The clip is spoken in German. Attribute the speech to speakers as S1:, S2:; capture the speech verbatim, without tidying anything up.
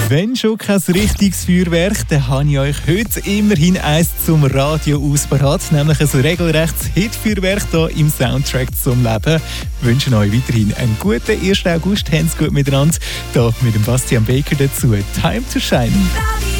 S1: Wenn schon kein richtiges Feuerwerk, dann habe ich euch heute immerhin eins zum Radio ausparat, nämlich ein regelrechtes Hitfeuerwerk hier im Soundtrack zum Leben. Wir wünschen euch weiterhin einen guten ersten August. Habt's gut miteinander. Hier mit dem Bastian Baker dazu. Time to Shine.